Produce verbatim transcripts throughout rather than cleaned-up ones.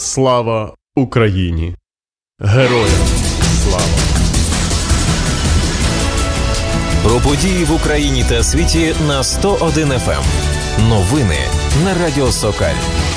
Слава Україні! Героям слава! Про події в Україні та світі на сто один еф ем. Новини на Радіо Сокаль.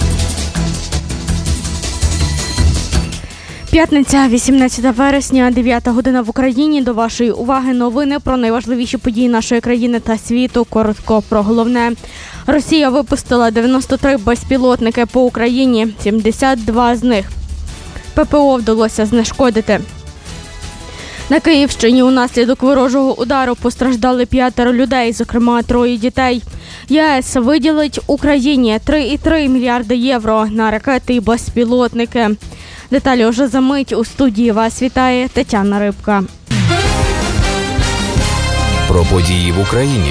П'ятниця, вісімнадцяте вересня, дев'ята година в Україні. До вашої уваги новини про найважливіші події нашої країни та світу. Коротко про головне. Росія випустила дев'яносто три безпілотники по Україні, сімдесят два з них ППО вдалося знешкодити. На Київщині унаслідок ворожого удару постраждали п'ятеро людей, зокрема троє дітей. ЄС виділить Україні три цілих три мільярди євро на ракети і безпілотники. Деталі вже за мить. У студії вас вітає Тетяна Рибка. Про події в Україні.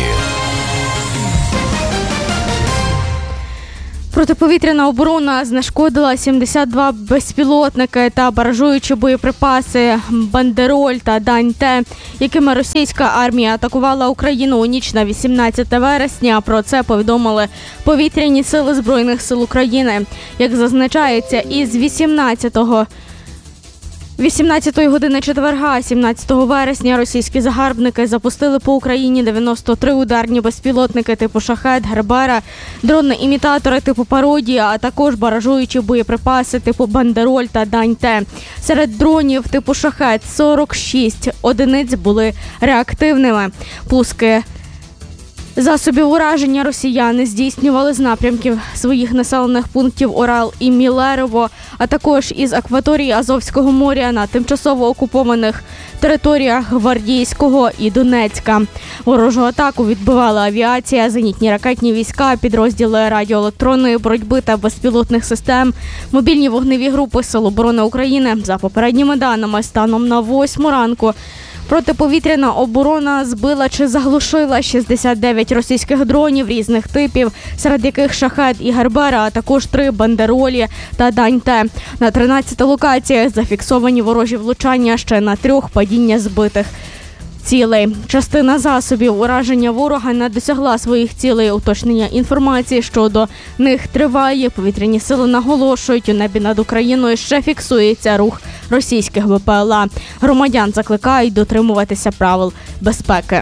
Протиповітряна оборона знешкодила сімдесят два безпілотники та баражуючі боєприпаси «Бандероль» та «Дань-Те», якими російська армія атакувала Україну у ніч на вісімнадцяте вересня. Про це повідомили повітряні сили Збройних сил України. Як зазначається, із вісімнадцятого вісімнадцятої години четверга, сімнадцятого вересня, російські загарбники запустили по Україні дев'яносто три ударні безпілотники типу «Шахед», «Гербера», дрони-імітатори типу «Пародія», а також баражуючі боєприпаси типу «Бандероль» та «Дань-Те». Серед дронів типу «Шахед» сорок шість одиниць були реактивними. Пуски засобів ураження росіяни здійснювали з напрямків своїх населених пунктів Орел і Мілерово, а також із акваторії Азовського моря на тимчасово окупованих територіях Гвардійського і Донецька. Ворожу атаку відбивала авіація, зенітні ракетні війська, підрозділи радіоелектронної боротьби та безпілотних систем, мобільні вогневі групи Сил оборони України. За попередніми даними, станом на восьму ранку протиповітряна оборона збила чи заглушила шістдесят дев'ять російських дронів різних типів, серед яких «Шахед» і «Гербера», а також три «Бандеролі» та «Дань-Те». На тринадцяти локаціях зафіксовані ворожі влучання, ще на трьох падіння збитих цілей. Частина засобів ураження ворога не досягла своїх цілей. Уточнення інформації щодо них триває. Повітряні сили наголошують, у небі над Україною ще фіксується рух російських БПЛА. Громадян закликають дотримуватися правил безпеки.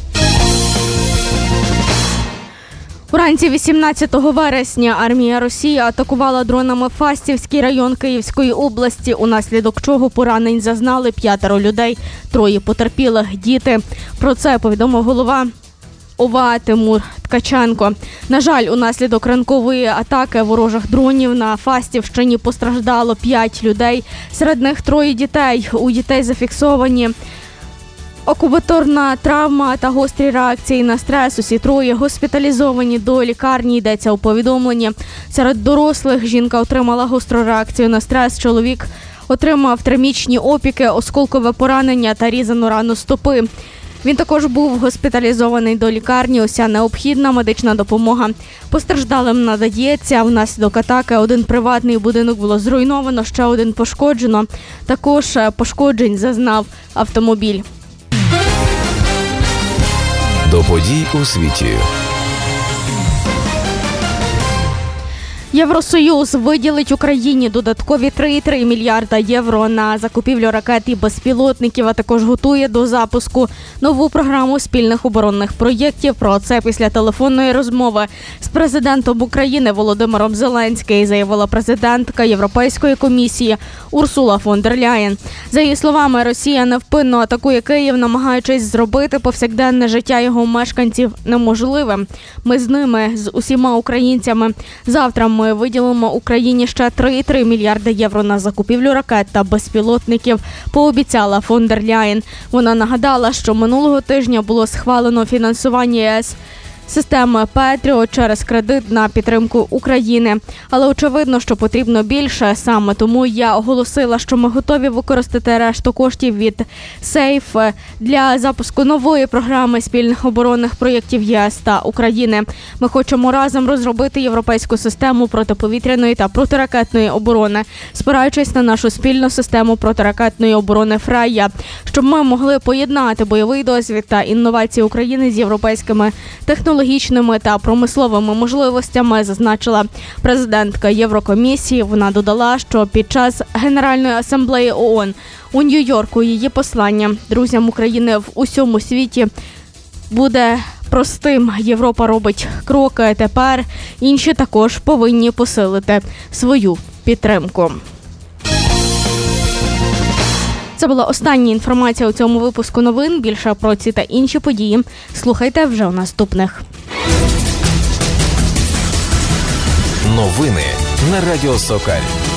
Уранці вісімнадцятого вересня армія Росії атакувала дронами Фастівський район Київської області, унаслідок чого поранень зазнали п'ятеро людей, троє потерпілих діти. Про це повідомив голова ОВА Тимур Ткаченко. На жаль, унаслідок ранкової атаки ворожих дронів на Фастівщині постраждало п'ять людей, серед них троє дітей. У дітей зафіксовані окубаторна травма та гострі реакції на стрес. Усі троє госпіталізовані до лікарні, йдеться у повідомленні. Серед дорослих жінка отримала гостру реакцію на стрес, чоловік отримав термічні опіки, осколкове поранення та різану рану стопи. Він також був госпіталізований до лікарні. Уся необхідна медична допомога постраждалим надається. Внаслідок атаки один приватний будинок було зруйновано, ще один пошкоджено. Також пошкоджень зазнав автомобіль. До подій у світі. Євросоюз виділить Україні додаткові три цілих три мільярда євро на закупівлю ракет і безпілотників, а також готує до запуску нову програму спільних оборонних проєктів. Про це після телефонної розмови з президентом України Володимиром Зеленським заявила президентка Європейської комісії Урсула фон дер Ляєн. За її словами, Росія невпинно атакує Київ, намагаючись зробити повсякденне життя його мешканців неможливим. Ми з ними, з усіма українцями. Завтра ми виділимо Україні ще три цілих три мільярди євро на закупівлю ракет та безпілотників, пообіцяла фон дер Ляєн. Вона нагадала, що минулого тижня було схвалено фінансування ЄС системи «Петріот» через кредит на підтримку України. Але очевидно, що потрібно більше. Саме тому я оголосила, що ми готові використати решту коштів від «Сейф» для запуску нової програми спільних оборонних проєктів ЄС та України. Ми хочемо разом розробити європейську систему протиповітряної та протиракетної оборони, спираючись на нашу спільну систему протиракетної оборони «Фрея», щоб ми могли поєднати бойовий досвід та інновації України з європейськими технологіями технологічними та промисловими можливостями, зазначила президентка Єврокомісії. Вона додала, що під час Генеральної асамблеї ООН у Нью-Йорку її послання друзям України в усьому світі буде простим. Європа робить кроки, тепер інші також повинні посилити свою підтримку. Це була остання інформація у цьому випуску новин. Більше про ці та інші події слухайте вже у наступних. Новини на Радіо Сокаль.